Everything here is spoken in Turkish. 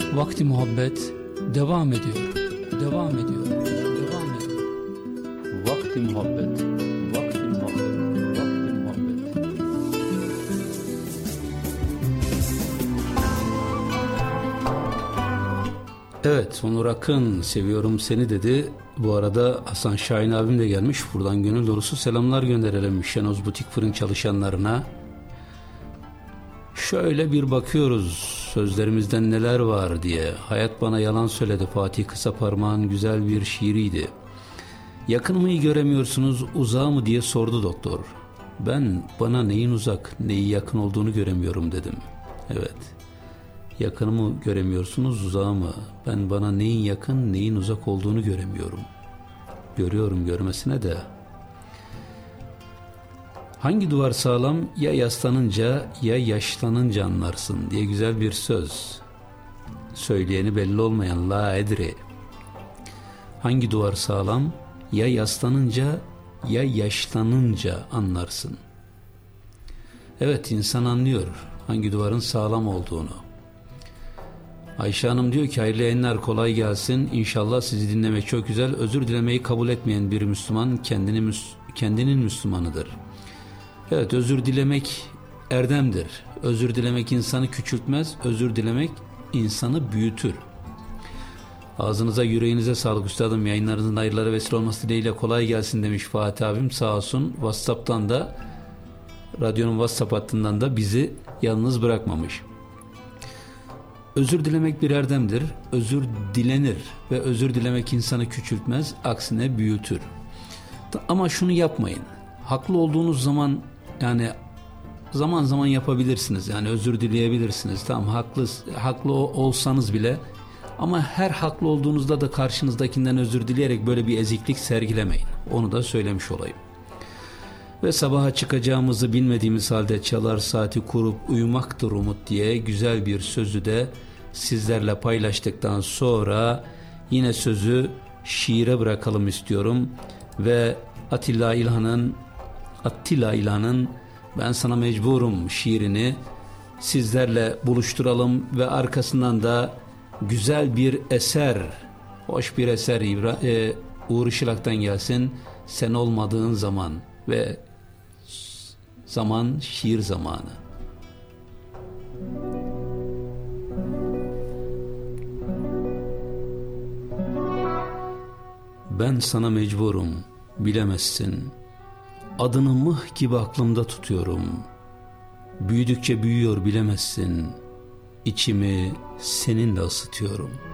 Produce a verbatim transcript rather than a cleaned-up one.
Vakti muhabbet devam ediyor, devam ediyor, devam ediyor. Vakti muhabbet, vakti muhabbet, vakti muhabbet. Evet, Onur Akın seviyorum seni dedi. Bu arada Hasan Şahin abim de gelmiş. Buradan gönül dolusu selamlar gönderelim Şenoz Butik Fırın çalışanlarına. Şöyle bir bakıyoruz sözlerimizden neler var diye. Hayat bana yalan söyledi. Fatih Kısaparmak'ın güzel bir şiiriydi. Yakınımı iyi göremiyorsunuz, uzağı mı diye sordu doktor. Ben bana neyin uzak, neyi yakın olduğunu göremiyorum dedim. Evet. Yakınımı göremiyorsunuz, uzağı mı? Ben bana neyin yakın, neyin uzak olduğunu göremiyorum. Görüyorum görmesine de. Hangi duvar sağlam? Ya yaslanınca ya yaşlanınca anlarsın diye güzel bir söz. Söyleyeni belli olmayan la edri. Hangi duvar sağlam? Ya yaslanınca ya yaşlanınca anlarsın. Evet, insan anlıyor hangi duvarın sağlam olduğunu. Ayşe Hanım diyor ki hayırlı yayınlar, kolay gelsin. İnşallah sizi dinlemek çok güzel. Özür dilemeyi kabul etmeyen bir Müslüman kendini müs kendinin Müslümanıdır. Evet, özür dilemek erdemdir. Özür dilemek insanı küçültmez. Özür dilemek insanı büyütür. Ağzınıza yüreğinize sağlık üstadım. Yayınlarınızın hayırlara vesile olması dileğiyle kolay gelsin demiş Fatih abim, sağ olsun. WhatsApp'tan da, radyonun WhatsApp hattından da bizi yalnız bırakmamış. Özür dilemek bir erdemdir. Özür dilenir ve özür dilemek insanı küçültmez, aksine büyütür. Ama şunu yapmayın. Haklı olduğunuz zaman, yani zaman zaman yapabilirsiniz. Yani özür dileyebilirsiniz. Tamam, haklı haklı olsanız bile, ama her haklı olduğunuzda da karşınızdakinden özür dileyerek böyle bir eziklik sergilemeyin. Onu da söylemiş olayım. Ve sabaha çıkacağımızı bilmediğimiz halde çalar saati kurup uyumaktır umut diye güzel bir sözü de sizlerle paylaştıktan sonra yine sözü şiire bırakalım istiyorum. Ve Atilla İlhan'ın Attila İlhan'ın Ben Sana Mecburum şiirini sizlerle buluşturalım ve arkasından da güzel bir eser, hoş bir eser İbra e, Uğur Işılak'tan gelsin. Sen olmadığın zaman ve zaman şiir zamanı. Ben sana mecburum, bilemezsin. Adını mıh gibi aklımda tutuyorum. Büyüdükçe büyüyor bilemezsin. İçimi seninle ısıtıyorum.